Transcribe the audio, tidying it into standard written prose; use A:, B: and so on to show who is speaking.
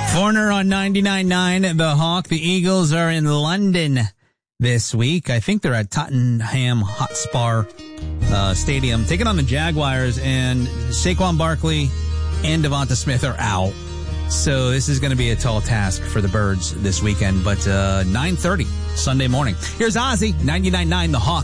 A: Foreigner on 99.9 The Hawk. The Eagles are in London this week. I think they're at Tottenham Hotspur Stadium, taking on the Jaguars, and Saquon Barkley and Devonta Smith are out. So this is going to be a tall task for the Birds this weekend, but 9:30 Sunday morning. Here's Ozzy, 99.9 The Hawk.